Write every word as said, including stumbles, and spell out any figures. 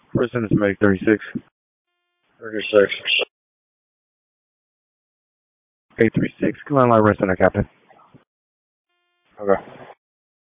Person is Medic thirty-six. thirty-six. eight three six. Come on, line rest on that, Captain. Okay.